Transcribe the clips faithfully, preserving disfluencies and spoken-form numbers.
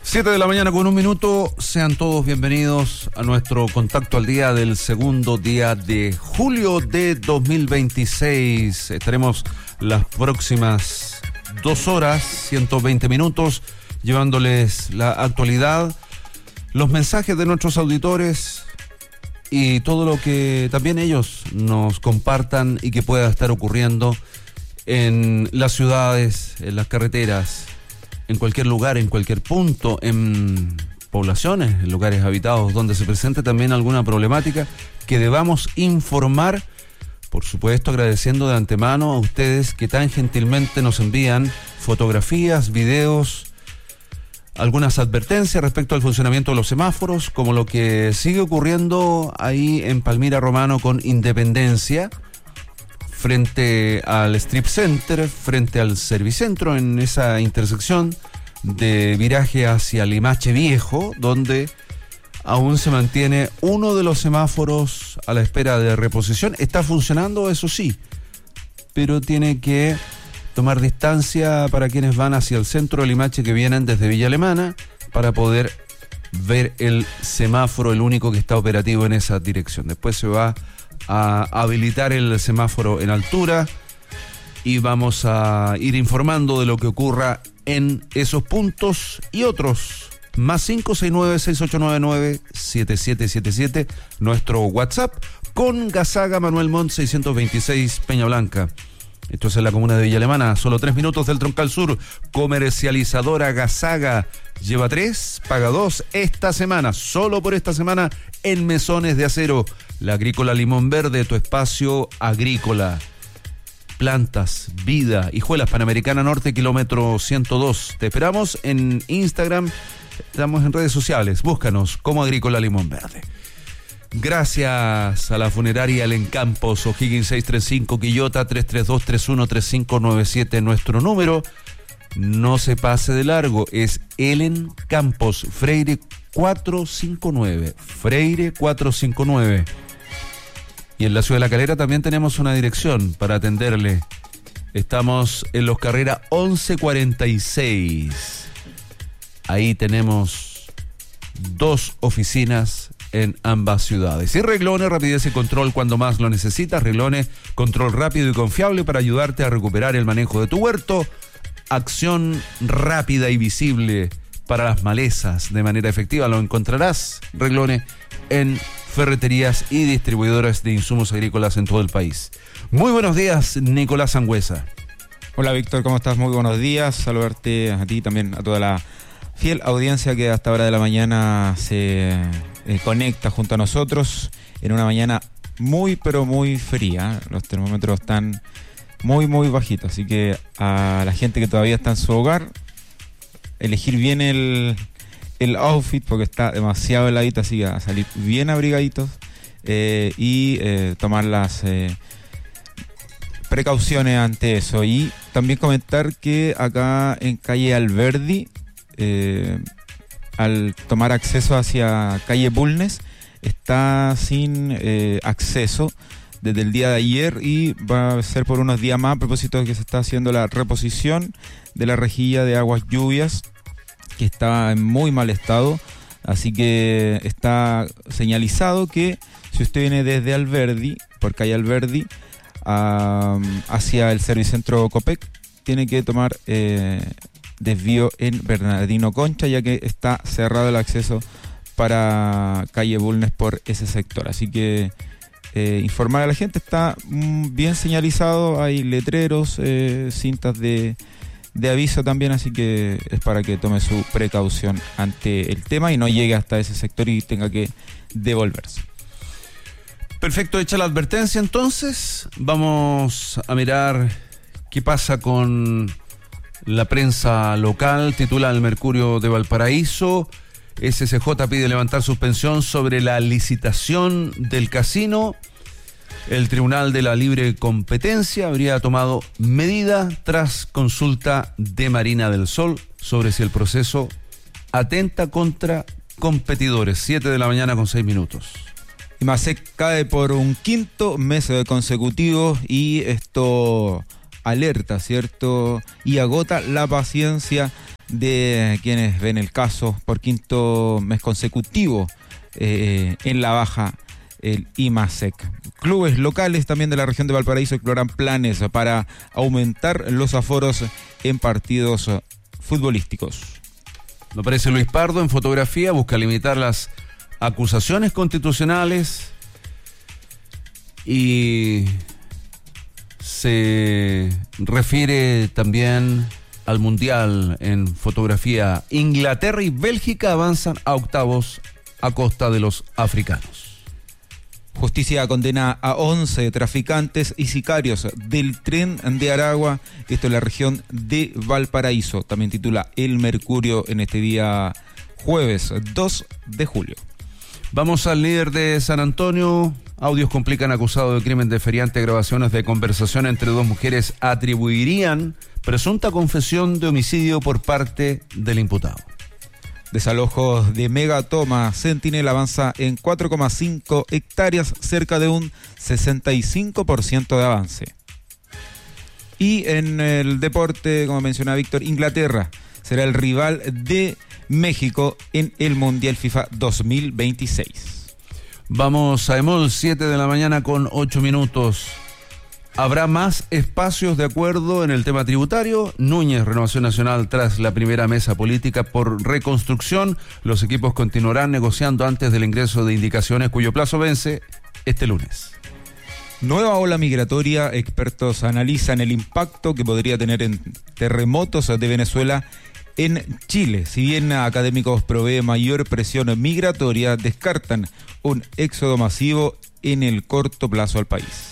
Siete de la mañana con un minuto, sean todos bienvenidos a nuestro contacto al día del segundo día de julio de dos mil veintiséis. Estaremos las próximas dos horas, ciento veinte minutos, llevándoles la actualidad, los mensajes de nuestros auditores y todo lo que también ellos nos compartan y que pueda estar ocurriendo en las ciudades, en las carreteras, en cualquier lugar, en cualquier punto, en poblaciones, en lugares habitados donde se presente también alguna problemática que debamos informar, por supuesto agradeciendo de antemano a ustedes que tan gentilmente nos envían fotografías, videos, algunas advertencias respecto al funcionamiento de los semáforos, como lo que sigue ocurriendo ahí en Palmira Romano con Independencia, frente al Strip Center, frente al Servicentro, en esa intersección de viraje hacia Limache Viejo, donde aún se mantiene uno de los semáforos a la espera de reposición. Está funcionando, eso sí, pero tiene que tomar distancia para quienes van hacia el centro de Limache que vienen desde Villa Alemana para poder ver el semáforo, el único que está operativo en esa dirección. Después se va a habilitar el semáforo en altura y vamos a ir informando de lo que ocurra en esos puntos y otros. Más cinco seis nueve, seis ocho nueve nueve, siete siete siete siete, nuestro WhatsApp, con Gazaga Manuel Montt seiscientos veintiséis Peña Blanca. Esto es en la comuna de Villa Alemana, solo tres minutos del Troncal Sur. Comercializadora Gazaga, lleva tres, paga dos esta semana, solo por esta semana en Mesones de Acero. La Agrícola Limón Verde, tu espacio agrícola. Plantas, vida, Hijuelas Panamericana Norte, kilómetro ciento dos. Te esperamos en Instagram, estamos en redes sociales, búscanos como Agrícola Limón Verde. Gracias a la funeraria El Encampos, O'Higgins seiscientos treinta y cinco, Quillota tres tres dos, tres uno tres cinco nueve siete, nuestro número. No se pase de largo, es Elen Campos, Freire cuatrocientos cincuenta y nueve, Freire cuatrocientos cincuenta y nueve. Y en la ciudad de La Calera también tenemos una dirección para atenderle. Estamos en Los Carrera once cuarenta y seis. Ahí tenemos dos oficinas en ambas ciudades. Y Reglones, rapidez y control cuando más lo necesitas. Reglones, control rápido y confiable para ayudarte a recuperar el manejo de tu huerto. Acción rápida y visible para las malezas de manera efectiva. Lo encontrarás, Reglones, en ferreterías y distribuidoras de insumos agrícolas en todo el país. Muy buenos días, Nicolás Sangüesa. Hola, Víctor, ¿cómo estás? Muy buenos días. Saludarte a ti y también a toda la fiel audiencia que hasta hora de la mañana se eh, conecta junto a nosotros en una mañana muy, pero muy fría. Los termómetros están muy, muy bajitos, así que a la gente que todavía está en su hogar, elegir bien el, el outfit porque está demasiado heladito, así que a salir bien abrigaditos eh, y eh, tomar las eh, precauciones ante eso. Y también comentar que acá en calle Alberdi, eh, al tomar acceso hacia calle Bulnes, está sin eh, acceso desde el día de ayer y va a ser por unos días más, a propósito de que se está haciendo la reposición de la rejilla de aguas lluvias, que está en muy mal estado. Así que está señalizado que si usted viene desde Alberdi, por calle Alberdi, uh, hacia el Servicentro Copec, tiene que tomar eh, desvío en Bernardino Concha, ya que está cerrado el acceso para calle Bulnes por ese sector. Así que eh, informar a la gente, está mm, bien señalizado, hay letreros, eh, cintas de, de aviso también, así que es para que tome su precaución ante el tema y no llegue hasta ese sector y tenga que devolverse. Perfecto, hecha la advertencia entonces, vamos a mirar qué pasa con la prensa local. Titula el Mercurio de Valparaíso: S S J pide levantar suspensión sobre la licitación del casino. El Tribunal de la Libre Competencia habría tomado medida tras consulta de Marina del Sol sobre si el proceso atenta contra competidores. Siete de la mañana con seis minutos. IMASEC cae por un quinto mes consecutivo y esto alerta, ¿cierto? Y agota la paciencia de quienes ven el caso por quinto mes consecutivo eh, en la baja el IMASEC. Clubes locales también de la región de Valparaíso exploran planes para aumentar los aforos en partidos futbolísticos. Lo aparece Luis Pardo en fotografía, busca limitar las acusaciones constitucionales y se refiere también al Mundial en fotografía. Inglaterra y Bélgica avanzan a octavos a costa de los africanos. Justicia condena a once traficantes y sicarios del tren de Aragua, esto en la región de Valparaíso. También titula El Mercurio en este día jueves dos de julio. Vamos al líder de San Antonio. Audios complican acusado de crimen de feriante. Grabaciones de conversación entre dos mujeres atribuirían presunta confesión de homicidio por parte del imputado. Desalojos de megatoma. Sentinel avanza en cuatro coma cinco hectáreas, cerca de un sesenta y cinco por ciento de avance. Y en el deporte, como mencionaba Víctor, Inglaterra será el rival de México en el Mundial FIFA dos mil veintiséis. Vamos a EMOL, siete de la mañana con ocho minutos. Habrá más espacios de acuerdo en el tema tributario. Núñez, Renovación Nacional, tras la primera mesa política por reconstrucción. Los equipos continuarán negociando antes del ingreso de indicaciones cuyo plazo vence este lunes. Nueva ola migratoria. Expertos analizan el impacto que podría tener en terremotos de Venezuela en Chile. Si bien académicos provee mayor presión migratoria, descartan un éxodo masivo en el corto plazo al país.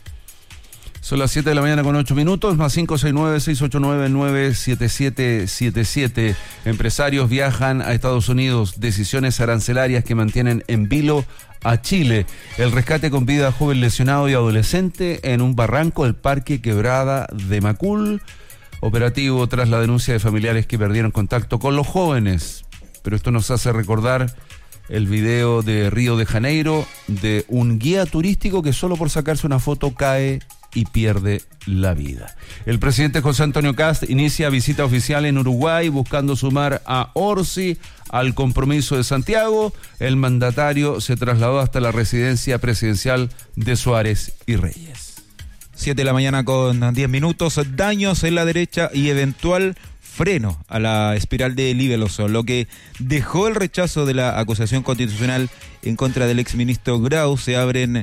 Son las siete de la mañana con ocho minutos, más cinco seis nueve, seis ocho nueve, nueve siete siete siete siete. Empresarios viajan a Estados Unidos. Decisiones arancelarias que mantienen en vilo a Chile. El rescate con vida a joven lesionado y adolescente en un barranco del Parque Quebrada de Macul. Operativo tras la denuncia de familiares que perdieron contacto con los jóvenes. Pero esto nos hace recordar el video de Río de Janeiro de un guía turístico que solo por sacarse una foto cae y pierde la vida. El presidente José Antonio Kast inicia visita oficial en Uruguay buscando sumar a Orsi al compromiso de Santiago. El mandatario se trasladó hasta la residencia presidencial de Suárez y Reyes. siete de la mañana con diez minutos. Daños en la derecha y eventual freno a la espiral de Libelos, lo que dejó el rechazo de la acusación constitucional en contra del exministro Grau. Se abren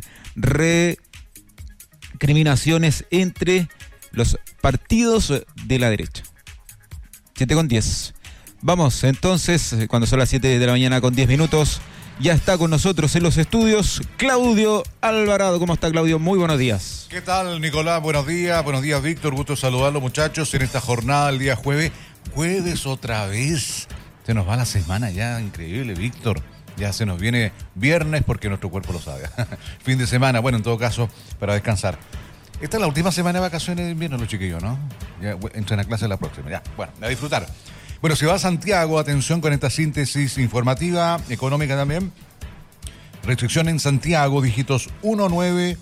recriminaciones entre los partidos de la derecha. siete con diez. Vamos entonces, cuando son las siete de la mañana con diez minutos, ya está con nosotros en los estudios Claudio Alvarado. ¿Cómo está, Claudio? Muy buenos días. ¿Qué tal, Nicolás? Buenos días. Buenos días, Víctor. Gusto saludarlos, muchachos, en esta jornada, el día jueves. Jueves otra vez. Se nos va la semana ya, increíble, Víctor. Ya se nos viene viernes porque nuestro cuerpo lo sabe. Fin de semana, bueno, en todo caso, para descansar. Esta es la última semana de vacaciones de invierno, los chiquillos, ¿no? Ya entran a clase la próxima. Ya, bueno, a disfrutar. Bueno, si va a Santiago, atención con esta síntesis informativa, económica también. Restricción en Santiago, dígitos uno, nueve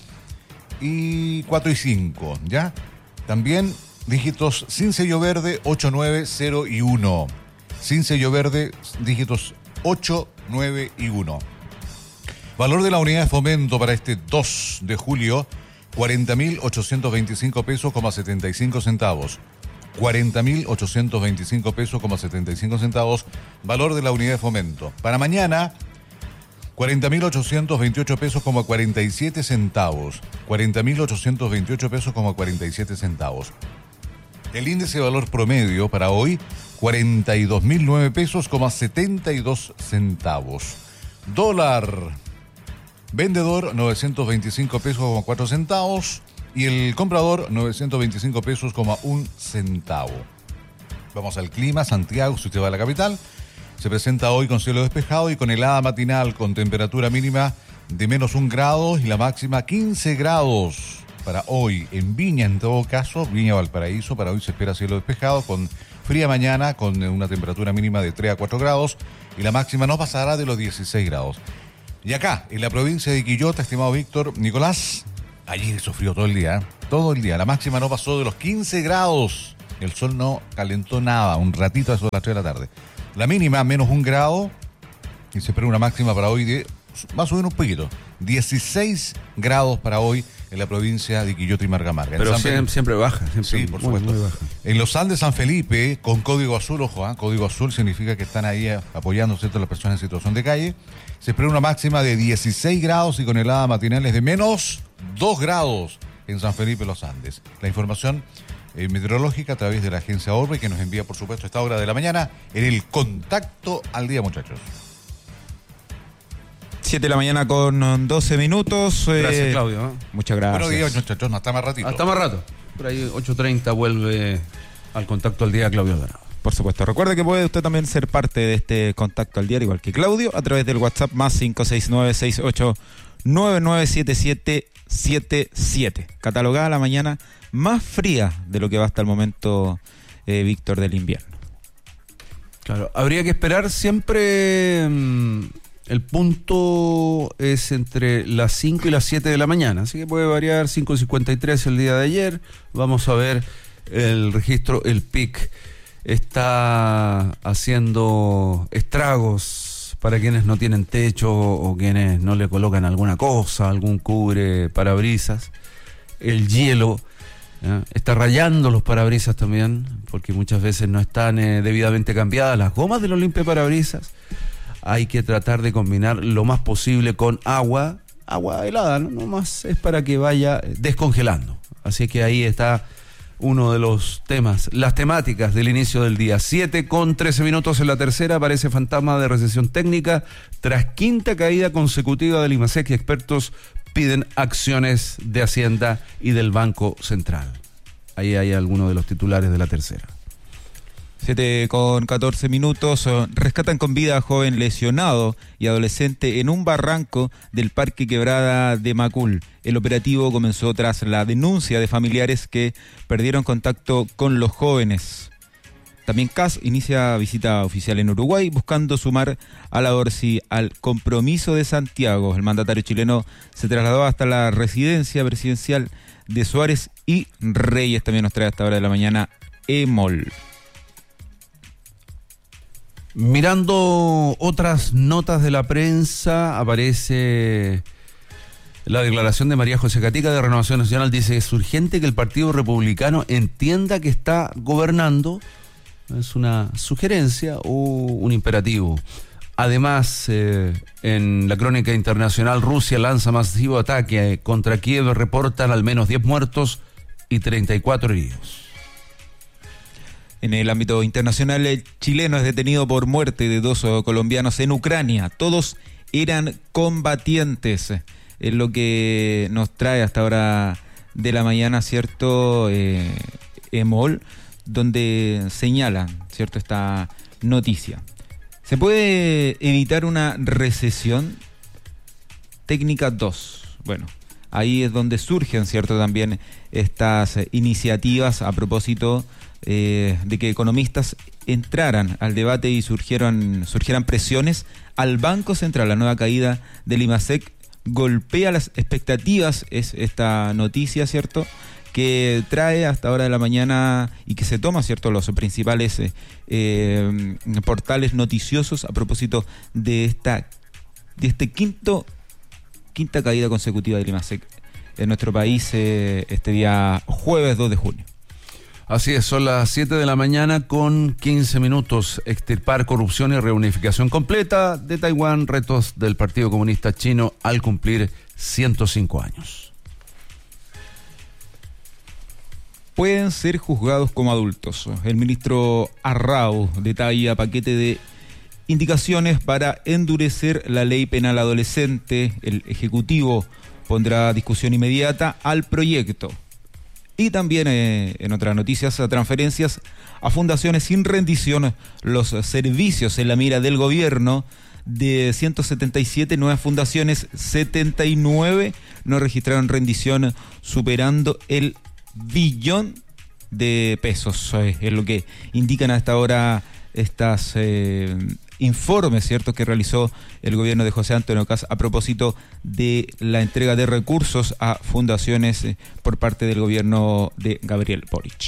y cuatro y cinco, ¿ya? También dígitos sin sello verde, ocho, nueve, cero y uno. Sin sello verde, dígitos ocho, nueve y uno. Valor de la unidad de fomento para este dos de julio, cuarenta mil ochocientos veinticinco pesos, setenta y cinco centavos. cuarenta mil ochocientos veinticinco pesos, setenta y cinco centavos, valor de la unidad de fomento. Para mañana, cuarenta mil ochocientos veintiocho pesos, cuarenta y siete centavos. cuarenta mil ochocientos veintiocho pesos, cuarenta y siete centavos. El índice de valor promedio para hoy, cuarenta y dos mil nueve pesos, setenta y dos centavos. Dólar, vendedor, novecientos veinticinco pesos, cuatro centavos. Y el comprador, novecientos veinticinco pesos, un centavo. Vamos al clima. Santiago, si usted va a la capital, se presenta hoy con cielo despejado y con helada matinal, con temperatura mínima de menos un grado y la máxima quince grados para hoy. En Viña, en todo caso, Viña Valparaíso, para hoy se espera cielo despejado, con fría mañana, con una temperatura mínima de tres a cuatro grados y la máxima no pasará de los dieciséis grados. Y acá, en la provincia de Quillota, estimado Víctor, Nicolás, allí sufrió todo el día, ¿eh? todo el día. La máxima no pasó de los quince grados El sol no calentó nada, un ratito a eso de las tres de la tarde. La mínima, menos un grado, y se espera una máxima para hoy de, va a subir un poquito, dieciséis grados para hoy en la provincia de Quillota y Marga Marga. Pero siempre, siempre baja. Siempre sí, por supuesto. Muy, muy baja. En los Andes San Felipe, con código azul, ojo, ¿eh? Código azul significa que están ahí apoyando, ¿cierto?, a las personas en situación de calle. Se espera una máxima de dieciséis grados y con heladas matinales de menos dos grados en San Felipe, los Andes. La información eh, meteorológica a través de la agencia Orbe, que nos envía, por supuesto, a esta hora de la mañana en el Contacto al Día, muchachos. siete de la mañana con doce minutos. Gracias, eh, Claudio. ¿eh? Muchas gracias. Buenos días, muchachos. No, hasta más ratito. Hasta más rato. Por ahí, ocho treinta, vuelve al Contacto al Día Claudio Alvarado. Por supuesto. Recuerde que puede usted también ser parte de este Contacto al Día, igual que Claudio, a través del WhatsApp más cinco seis nueve, seis ocho nueve nueve siete siete siete siete. Catalogada la mañana más fría de lo que va hasta el momento, eh, Víctor, del invierno. Claro, habría que esperar siempre. Mmm, el punto es entre las cinco y las siete de la mañana, así que puede variar. Cinco cincuenta y tres el día de ayer. Vamos a ver el registro, el P I C está haciendo estragos para quienes no tienen techo o quienes no le colocan alguna cosa, algún cubre parabrisas. El hielo ¿eh? está rayando los parabrisas también, porque muchas veces no están eh, debidamente cambiadas las gomas de los limpiaparabrisas. Hay que tratar de combinar lo más posible con agua, agua helada, ¿no? No más es para que vaya descongelando. Así que ahí está uno de los temas, las temáticas del inicio del día. siete con trece minutos en la tercera, aparece fantasma de recesión técnica tras quinta caída consecutiva del IMASEC y expertos piden acciones de Hacienda y del Banco Central. Ahí hay algunos de los titulares de la tercera. siete con catorce minutos. Rescatan con vida a joven lesionado y adolescente en un barranco del Parque Quebrada de Macul. El operativo comenzó tras la denuncia de familiares que perdieron contacto con los jóvenes. También C A S inicia visita oficial en Uruguay buscando sumar a la ORSI al compromiso de Santiago. El mandatario chileno se trasladó hasta la residencia presidencial de Suárez y Reyes. También nos trae a esta hora de la mañana EMOL. Mirando otras notas de la prensa, aparece la declaración de María José Catica de Renovación Nacional. Dice que es urgente que el Partido Republicano entienda que está gobernando. Es una sugerencia o un imperativo. Además, eh, en la crónica internacional, Rusia lanza masivo ataque contra Kiev. Reportan al menos diez muertos y treinta y cuatro heridos. En el ámbito internacional, el chileno es detenido por muerte de dos colombianos en Ucrania. Todos eran combatientes. Es lo que nos trae hasta ahora de la mañana, ¿cierto? Eh, EMOL, donde señala, ¿cierto?, esta noticia. ¿Se puede evitar una recesión? Técnica dos. Bueno, ahí es donde surgen, ¿cierto?, también estas iniciativas a propósito Eh, de que economistas entraran al debate y surgieron, surgieran presiones al Banco Central. La nueva caída del IMASEC golpea las expectativas, es esta noticia, ¿cierto?, que trae hasta ahora de la mañana y que se toma, ¿cierto?, los principales eh, eh, portales noticiosos a propósito de esta de este quinto quinta caída consecutiva del IMASEC en nuestro país eh, este día jueves dos de junio. Así es, son las siete de la mañana con quince minutos. Extirpar corrupción y reunificación completa de Taiwán, retos del Partido Comunista Chino al cumplir ciento cinco años. Pueden ser juzgados como adultos. El ministro Arrau detalla paquete de indicaciones para endurecer la ley penal adolescente. El Ejecutivo pondrá a discusión inmediata al proyecto. Y también, eh, en otras noticias, transferencias a fundaciones sin rendición. Los servicios en la mira del gobierno. De ciento setenta y siete nuevas fundaciones, setenta y nueve no registraron rendición, superando el billón de pesos. Eh, es lo que indican hasta ahora estas eh, informes, ¿cierto?, que realizó el gobierno de José Antonio Kast a propósito de la entrega de recursos a fundaciones eh, por parte del gobierno de Gabriel Boric.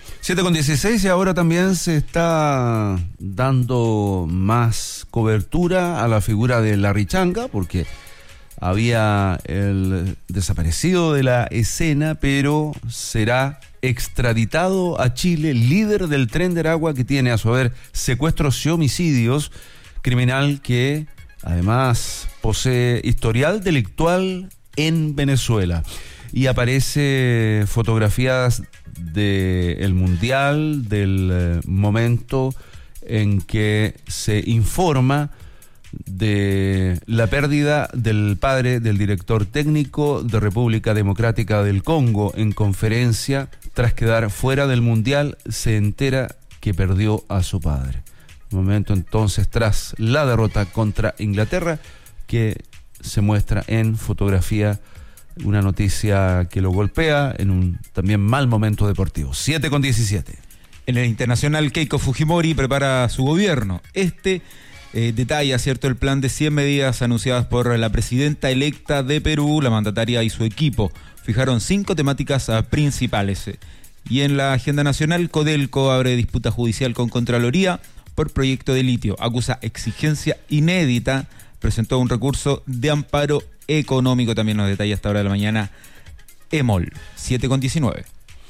siete con dieciséis y ahora también se está dando más cobertura a la figura de Larry Changa, porque había el desaparecido de la escena, pero será extraditado a Chile, líder del Tren de Aragua, que tiene a su haber secuestros y homicidios, criminal que además posee historial delictual en Venezuela. Y aparece fotografías del Mundial, del eh, momento en que se informa de la pérdida del padre del director técnico de República Democrática del Congo. En conferencia, tras quedar fuera del Mundial, se entera que perdió a su padre. Momento entonces tras la derrota contra Inglaterra, que se muestra en fotografía, una noticia que lo golpea en un también mal momento deportivo. siete con diecisiete. En el internacional, Keiko Fujimori prepara su gobierno. Este eh, detalla, ¿cierto?, el plan de cien medidas anunciadas por la presidenta electa de Perú. La mandataria y su equipo fijaron cinco temáticas uh, principales. Y en la agenda nacional, Codelco abre disputa judicial con Contraloría por proyecto de litio. Acusa exigencia inédita. Presentó un recurso de amparo económico. También nos detalla hasta hora de la mañana EMOL. siete con diecinueve.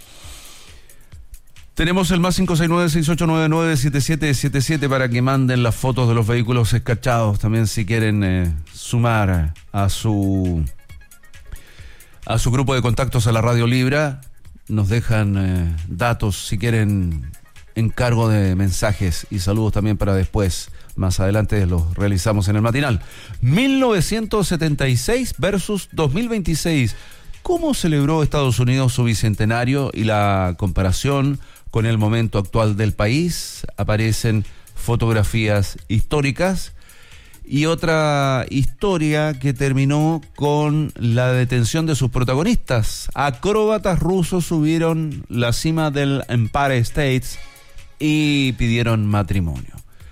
Tenemos el más cinco seis nueve, seis ocho nueve nueve, siete siete siete siete para que manden las fotos de los vehículos escarchados. También si quieren eh, sumar a su a su grupo de contactos a la Radio Libra, nos dejan eh, datos si quieren, encargo de mensajes y saludos también para después. Más adelante los realizamos en el matinal. mil novecientos setenta y seis versus dos mil veintiséis. ¿Cómo celebró Estados Unidos su bicentenario y la comparación con el momento actual del país? Aparecen fotografías históricas y otra historia que terminó con la detención de sus protagonistas. Acróbatas rusos subieron la cima del Empire State y pidieron matrimonio.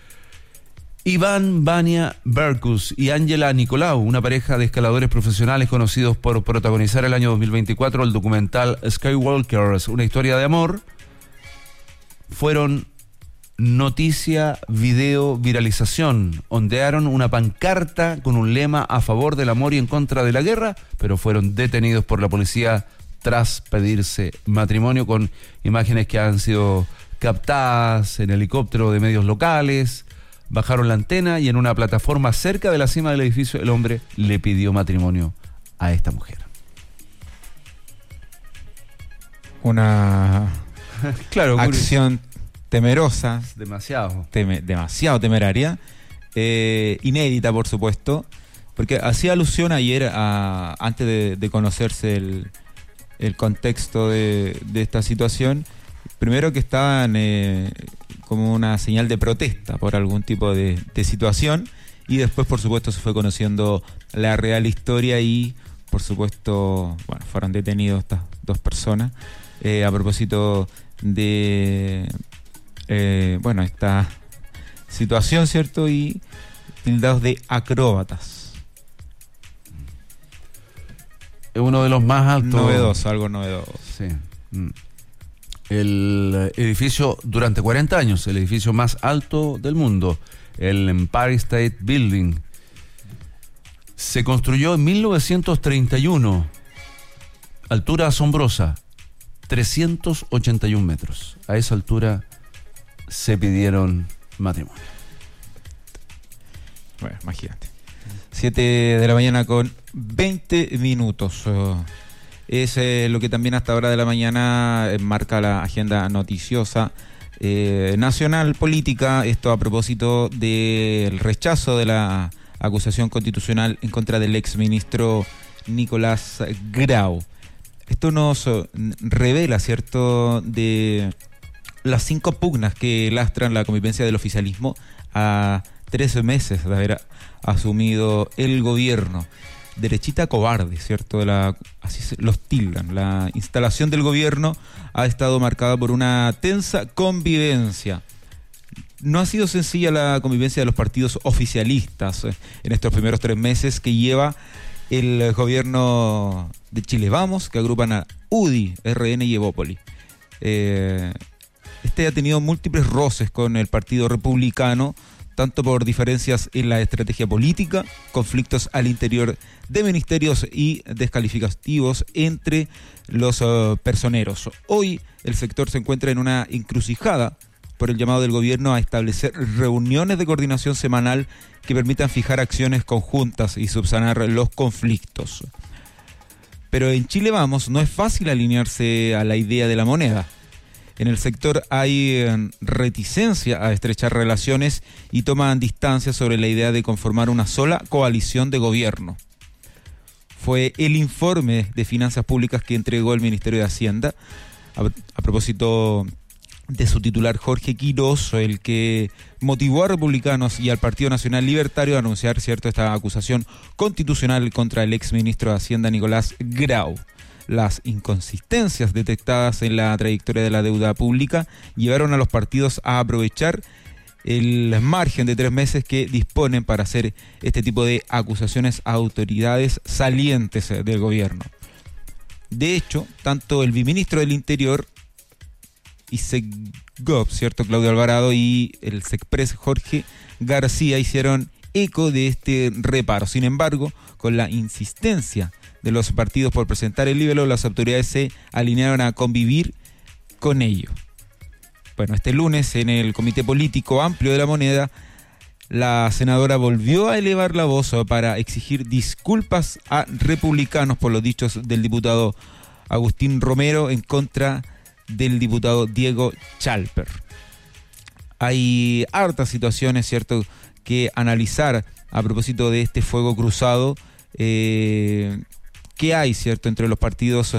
Iván Vania Berkus y Ángela Nicolau, una pareja de escaladores profesionales conocidos por protagonizar el año dos mil veinticuatro el documental Skywalkers, una historia de amor, fueron noticia, video, viralización. Ondearon una pancarta con un lema a favor del amor y en contra de la guerra, pero fueron detenidos por la policía tras pedirse matrimonio, con imágenes que han sido captadas en helicóptero de medios locales. Bajaron la antena y en una plataforma cerca de la cima del edificio el hombre le pidió matrimonio a esta mujer. Una claro, acción temerosa. Demasiado. Teme, demasiado temeraria. Eh, inédita, por supuesto. Porque hacía alusión ayer, a, antes de, de conocerse el, el contexto de, de esta situación, primero que estaban... Eh, como una señal de protesta por algún tipo de, de situación, y después por supuesto se fue conociendo la real historia y por supuesto, bueno, fueron detenidos estas dos personas eh, a propósito de eh, bueno, esta situación, ¿cierto? Y tildados de acróbatas. Es uno de los más altos. Novedoso, algo novedoso. Sí. Mm. El edificio, durante cuarenta años, el edificio más alto del mundo, el Empire State Building, se construyó en mil novecientos treinta y uno, altura asombrosa, trescientos ochenta y un metros. A esa altura se pidieron matrimonio. Bueno, imagínate. siete de la mañana con veinte minutos. Uh, Es eh, lo que también hasta ahora de la mañana eh, marca la agenda noticiosa eh, nacional, política. Esto a propósito del rechazo de la acusación constitucional en contra del exministro Nicolás Grau. Esto nos uh, revela, ¿cierto?, de las cinco pugnas que lastran la convivencia del oficialismo a tres meses de haber asumido el gobierno. Derechita cobarde, ¿cierto? De la, así se, los tildan. La instalación del gobierno ha estado marcada por una tensa convivencia. No ha sido sencilla la convivencia de los partidos oficialistas eh, en estos primeros tres meses que lleva el gobierno de Chile Vamos, que agrupan a U D I, R N y Evópoli. Eh, este ha tenido múltiples roces con el Partido Republicano, tanto por diferencias en la estrategia política, conflictos al interior de ministerios y descalificativos entre los uh, personeros. Hoy el sector se encuentra en una encrucijada por el llamado del gobierno a establecer reuniones de coordinación semanal que permitan fijar acciones conjuntas y subsanar los conflictos. Pero en Chile Vamos no es fácil alinearse a la idea de la moneda. En el sector hay reticencia a estrechar relaciones y toman distancia sobre la idea de conformar una sola coalición de gobierno. Fue el informe de finanzas públicas que entregó el Ministerio de Hacienda a, a propósito de su titular Jorge Quirós, el que motivó a republicanos y al Partido Nacional Libertario a anunciar cierto esta acusación constitucional contra el exministro de Hacienda Nicolás Grau. Las inconsistencias detectadas en la trayectoria de la deuda pública llevaron a los partidos a aprovechar el margen de tres meses que disponen para hacer este tipo de acusaciones a autoridades salientes del gobierno. De hecho, tanto el viceministro del Interior y SECGOV, ¿cierto?, Claudio Alvarado, y el SECPRES Jorge García hicieron eco de este reparo. Sin embargo, con la insistencia de los partidos por presentar el libelo, las autoridades se alinearon a convivir con ello. Bueno, este lunes en el Comité Político Amplio de la Moneda, la senadora volvió a elevar la voz para exigir disculpas a republicanos por los dichos del diputado Agustín Romero en contra del diputado Diego Chalper. Hay hartas situaciones, ¿cierto?, que analizar a propósito de este fuego cruzado eh, que hay, ¿cierto?, entre los partidos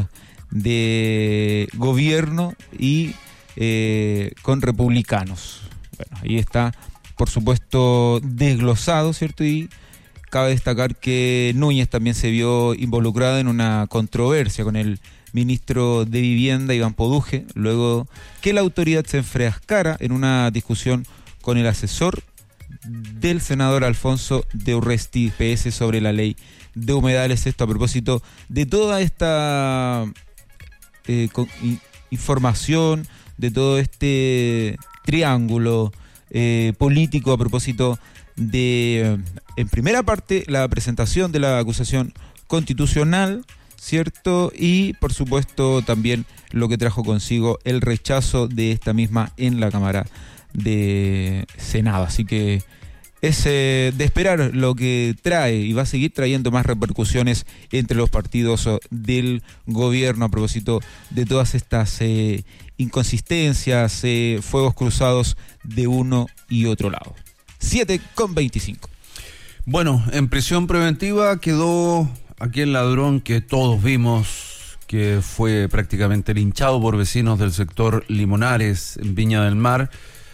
de gobierno y eh, con republicanos. Bueno, ahí está, por supuesto, desglosado, ¿cierto? Y cabe destacar que Núñez también se vio involucrado en una controversia con el ministro de Vivienda, Iván Poduje, luego que la autoridad se enfrascara en una discusión con el asesor del senador Alfonso de Urresti P S sobre la ley de humedales. Esto a propósito de toda esta eh, con, in, información, de todo este triángulo eh, político a propósito de, en primera parte, la presentación de la acusación constitucional, ¿cierto? Y, por supuesto, también lo que trajo consigo el rechazo de esta misma en la Cámara de Senado. Así que es eh, de esperar lo que trae y va a seguir trayendo más repercusiones entre los partidos del gobierno a propósito de todas estas eh, inconsistencias, eh, fuegos cruzados de uno y otro lado. siete con veinticinco. Bueno, en prisión preventiva quedó aquel ladrón que todos vimos, que fue prácticamente linchado por vecinos del sector Limonares, en Viña del Mar.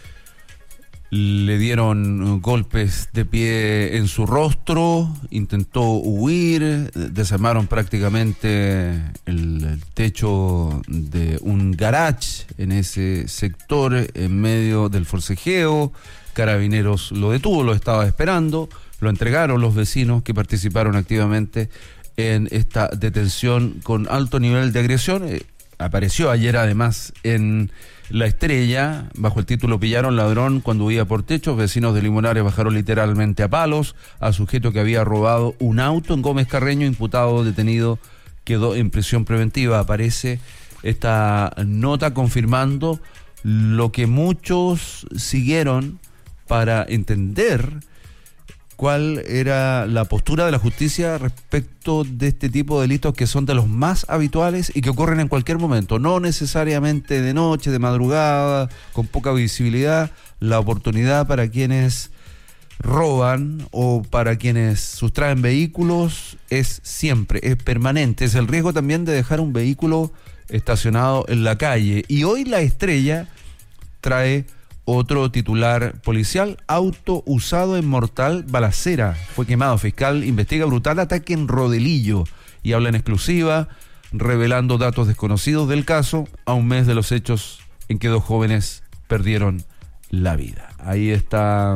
Le dieron golpes de pie en su rostro, intentó huir, desarmaron prácticamente el, el techo de un garage en ese sector en medio del forcejeo. Carabineros lo detuvo, lo estaba esperando, lo entregaron los vecinos que participaron activamente en esta detención con alto nivel de agresión. Eh, apareció ayer además en La Estrella, bajo el título "Pillaron ladrón cuando huía por techos". Vecinos de Limonares bajaron literalmente a palos al sujeto que había robado un auto en Gómez Carreño. Imputado detenido quedó en prisión preventiva. Aparece esta nota confirmando lo que muchos siguieron para entender cuál era la postura de la justicia respecto de este tipo de delitos que son de los más habituales y que ocurren en cualquier momento, no necesariamente de noche, de madrugada, con poca visibilidad. La oportunidad para quienes roban o para quienes sustraen vehículos es siempre, es permanente. Es el riesgo también de dejar un vehículo estacionado en la calle. Y hoy La Estrella trae otro titular policial: auto usado en mortal balacera fue quemado. Fiscal investiga brutal ataque en Rodelillo y habla en exclusiva, revelando datos desconocidos del caso a un mes de los hechos en que dos jóvenes perdieron la vida. Ahí está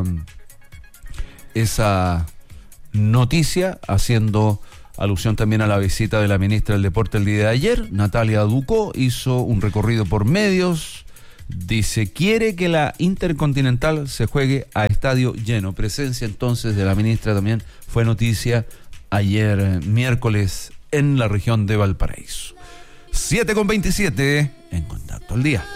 esa noticia, haciendo alusión también a la visita de la ministra del Deporte el día de ayer. Natalia Ducó hizo un recorrido por medios Dice, quiere que la Intercontinental se juegue a estadio lleno. Presencia entonces de la ministra también fue noticia ayer eh, miércoles en la región de Valparaíso. siete con veintisiete en Contacto al Día.